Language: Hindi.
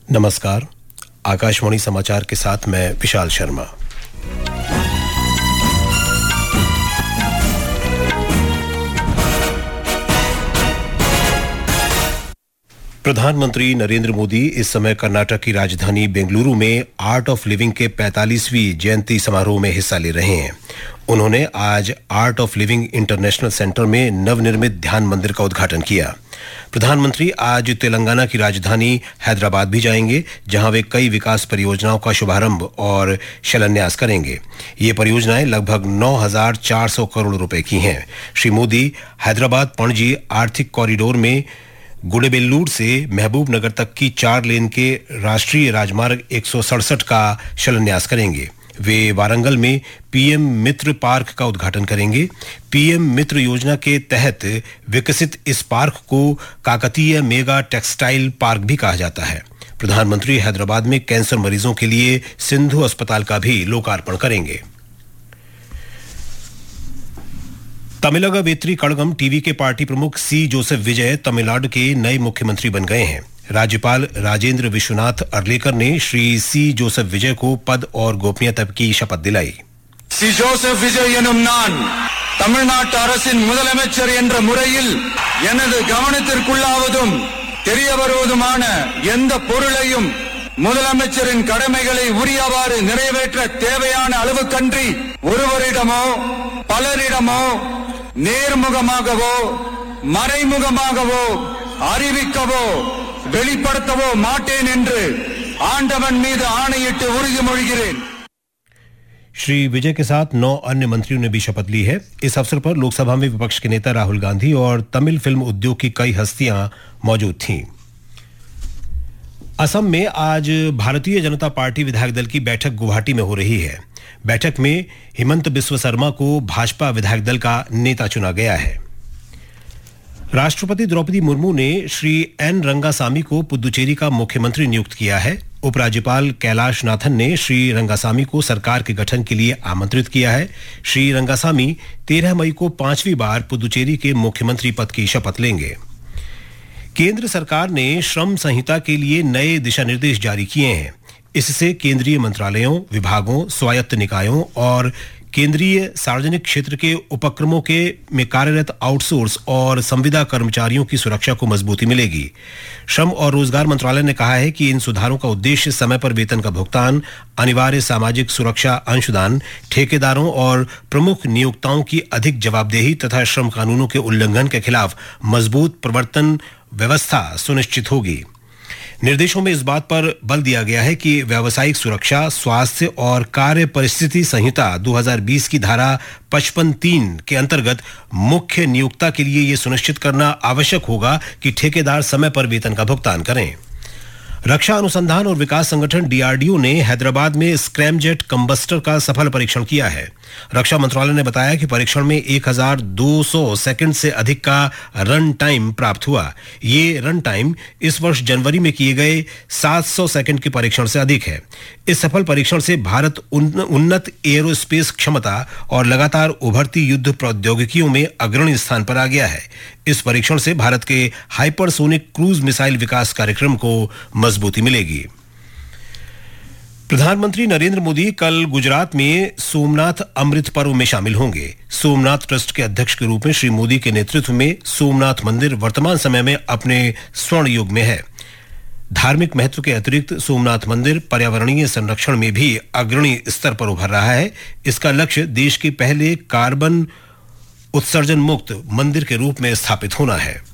नमस्कार, आकाशवाणी समाचार के साथ मैं विशाल शर्मा। प्रधानमंत्री नरेंद्र मोदी इस समय कर्नाटक की राजधानी बेंगलुरु में आर्ट ऑफ लिविंग के 45वीं जयंती समारोह में हिस्सा ले रहे हैं। उन्होंने आज art of living international centre में नवनिर्मित ध्यान मंदिर का उद्घाटन किया। प्रधानमंत्री आज तेलंगाना की राजधानी हैदराबाद भी जाएंगे, जहां वे कई विकास परियोजनाओं का शुभारंभ और शिलान्यास करेंगे। ये परियोजनाएं लगभग 9,400 करोड़ रुपए की हैं। श्री मोदी हैदराबाद पणजी आर्थिक कॉरिडोर में गुडेबेल्लूर से महबूब नगर तक की 4 लेन के राष्ट्रीय राजमार्ग 167 का शिलान्यास करेंगे। वे वारंगल में पीएम मित्र पार्क का उद्घाटन करेंगे। पीएम मित्र योजना के तहत विकसित इस पार्क को काकतीय मेगा टेक्सटाइल पार्क भी कहा जाता है। प्रधानमंत्री हैदराबाद में कैंसर मरीजों के लिए सिंधु अस्पताल का भी लोकार्पण करेंगे। तमिलग वेत्री कड़गम टीवी के पार्टी प्रमुख सी जोसेफ विजय तमिलनाडु के नए मुख्यमंत्री बन गए हैं। राज्यपाल राजेंद्र विश्वनाथ अर्लेकर ने श्री सी जोसेफ विजय को पद और गोपनीयता की शपथ दिलाई। सी जोसेफ विजय एनुम नान तमिलनाडु அரசின் முதலமைச்சர் என்ற முறையில் எனது கவனத்திற்குள்ளாவதும் தெரிய வருவதுமான எந்த பொருளையும் முதலமைச்சரின் கடமைகளை உரியவாறு நிறைவேற்ற தேவையான அளவுக்கன்றி ஒருவரிடமோ பலரிடமோ நேர்முகமாகவோ மறைமுகமாகவோ அறிவிக்கவோ வெளிப்படுத்தவோ மாட்டேன் என்று ஆண்டவன் மீது ஆணையிட்டு உறுதிமொழிகிறேன்। श्री विजय के साथ 9 अन्य मंत्रियों ने भी शपथ ली है। इस अवसर पर लोकसभा में विपक्ष के नेता राहुल गांधी और तमिल फिल्म उद्योग की कई हस्तियां मौजूद थीं। असम में आज भारतीय जनता पार्टी विधायक दल की बैठक गुवाहाटी में हो रही है। बैठक में हिमंत बिस्व शर्मा को भाजपा विधायक दल का नेता चुना गया है। राष्ट्रपति द्रौपदी मुर्मू ने श्री एन रंगासामी को पुदुचेरी का मुख्यमंत्री नियुक्त किया है। उपराज्यपाल कैलाश नाथन ने श्री रंगासामी को सरकार के गठन के लिए आमंत्रित किया है। श्री रंगासामी 13 मई को 5वीं बार पुदुचेरी के मुख्यमंत्री पद की शपथ लेंगे। केंद्र सरकार ने श्रम संहिता के लिए नए दिशा निर्देश जारी किए हैं। इससे केंद्रीय मंत्रालयों, विभागों, स्वायत्त निकायों और केंद्रीय सार्वजनिक क्षेत्र के उपक्रमों में कार्यरत आउटसोर्स और संविदा कर्मचारियों की सुरक्षा को मजबूती मिलेगी। श्रम और रोजगार मंत्रालय ने कहा है कि इन सुधारों का उद्देश्य समय पर वेतन का भुगतान, अनिवार्य सामाजिक सुरक्षा अंशदान, ठेकेदारों और प्रमुख नियोक्ताओं की अधिक जवाबदेही तथा श्रम कानूनों के उल्लंघन के खिलाफ मजबूत प्रवर्तन व्यवस्था सुनिश्चित होगी। निर्देशों में इस बात पर बल दिया गया है कि व्यावसायिक सुरक्षा, स्वास्थ्य और कार्य परिस्थिति संहिता 2020 की धारा 55(3) के अंतर्गत मुख्य नियोक्ता के लिए यह सुनिश्चित करना आवश्यक होगा कि ठेकेदार समय पर वेतन का भुगतान करें। रक्षा अनुसंधान और विकास संगठन डीआरडीओ ने हैदराबाद में स्क्रैमजेट कम्बस्टर का सफल परीक्षण किया है। रक्षा मंत्रालय ने बताया कि परीक्षण में 1200 सेकंड से अधिक का रन टाइम प्राप्त हुआ। ये रन टाइम इस वर्ष जनवरी में किए गए 700 सेकंड के परीक्षण से अधिक है। इस सफल परीक्षण से भारत उन्नत एरोस्पेस क्षमता और लगातार उभरती युद्ध प्रौद्योगिकियों में अग्रणी स्थान पर आ गया है। इस परीक्षण से भारत के हाइपरसोनिक क्रूज मिसाइल विकास कार्यक्रम को मजबूती मिलेगी। प्रधानमंत्री नरेंद्र मोदी कल गुजरात में सोमनाथ अमृत पर्व में शामिल होंगे। सोमनाथ ट्रस्ट के अध्यक्ष के रूप में श्री मोदी के नेतृत्व में सोमनाथ मंदिर वर्तमान समय में अपने स्वर्ण युग में है। धार्मिक महत्व के अतिरिक्त सोमनाथ मंदिर पर्यावरणीय संरक्षण में भी अग्रणी स्तर पर उभर रहा है। इसका लक्ष्य देश के पहले कार्बन उत्सर्जन मुक्त मंदिर के रूप में स्थापित होना है।